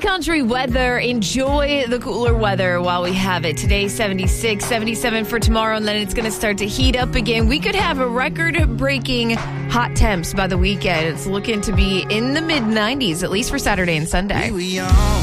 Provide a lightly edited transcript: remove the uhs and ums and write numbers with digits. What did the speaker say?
country weather. Enjoy the cooler weather while we have it. Today, 76, 77 for tomorrow, and then it's going to start to heat up again. We could have a record-breaking hot temps by the weekend. It's looking to be in the mid-90s, at least for Saturday and Sunday.